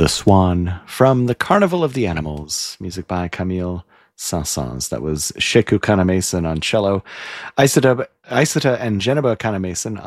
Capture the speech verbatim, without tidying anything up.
The Swan from The Carnival of the Animals, music by Camille Saint-Saëns. That was Sheku Kanamason on cello, Isota, Isota and Geneba Kanamason